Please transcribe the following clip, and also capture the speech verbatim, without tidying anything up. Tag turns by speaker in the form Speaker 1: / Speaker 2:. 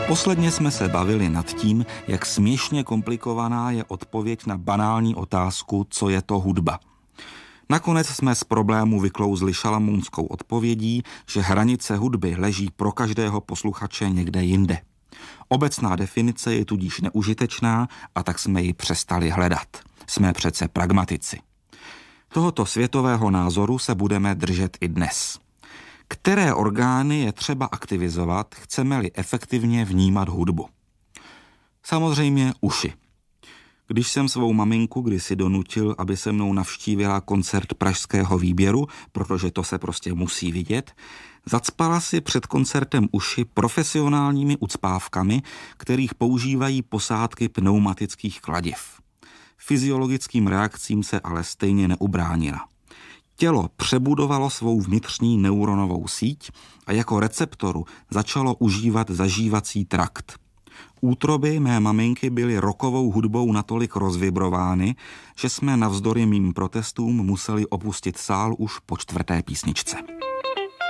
Speaker 1: Posledně jsme se bavili nad tím, jak směšně komplikovaná je odpověď na banální otázku, co je to hudba. Nakonec jsme z problému vyklouzli šalamounskou odpovědí, že hranice hudby leží pro každého posluchače někde jinde. Obecná definice je tudíž neužitečná a tak jsme ji přestali hledat. Jsme přece pragmatici. Tohoto světového názoru se budeme držet i dnes. Které orgány je třeba aktivizovat, chceme-li efektivně vnímat hudbu? Samozřejmě uši. Když jsem svou maminku kdysi donutil, aby se mnou navštívila koncert pražského výběru, protože to se prostě musí vidět, zacpala si před koncertem uši profesionálními ucpávkami, kterých používají posádky pneumatických kladiv. Fyziologickým reakcím se ale stejně neubránila. Tělo přebudovalo svou vnitřní neuronovou síť a jako receptoru začalo užívat zažívací trakt. Útroby mé maminky byly rockovou hudbou natolik rozvibrovány, že jsme navzdory mým protestům museli opustit sál už po čtvrté písničce.